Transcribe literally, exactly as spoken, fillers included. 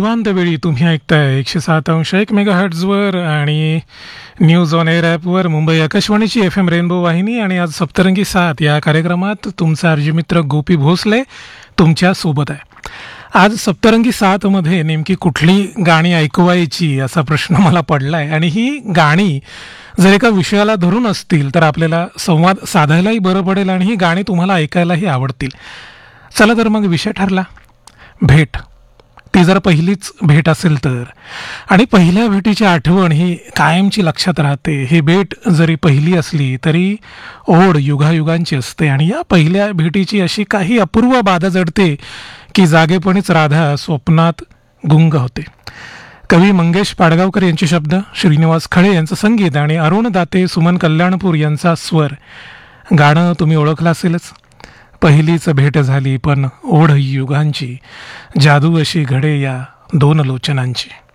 निवांत वेळी तुम्ही ऐकताय एकशे सात अंश एक मेगा हर्ट्झवर आणि न्यूज ऑन एअर ॲपवर मुंबई आकाशवाणीची एफ एम रेनबो वाहिनी. आणि आज सप्तरंगी सात या कार्यक्रमात तुमचा अर्जी मित्र गोपी भोसले तुमच्या सोबत आहे. आज सप्तरंगी सातमध्ये नेमकी कुठली गाणी ऐकवायची असा प्रश्न मला पडला आहे. आणि ही गाणी जर एका विषयाला धरून असतील तर आपल्याला संवाद साधायलाही बरं पडेल आणि ही गाणी तुम्हाला ऐकायलाही आवडतील. चला तर मग विषय ठरला, भेट. ती जर पहिलीच भेट असेल तर, आणि पहिल्या भेटीची आठवण ही कायमची लक्षात राहते. ही भेट जरी पहिली असली तरी ओढ युगायुगांची असते. आणि या पहिल्या भेटीची अशी काही अपूर्व बाधा जडते की जागेपणीच राधा स्वप्नात गुंग होते. कवी मंगेश पाडगावकर यांचे शब्द, श्रीनिवास खळे यांचं संगीत आणि अरुण दाते, सुमन कल्याणपूर यांचा स्वर. गाणं तुम्ही ओळखलं असेलच. पहिलीच भेट झाली पण ओढ युगांची, जादू अशी घडे या दोन लोचनांची.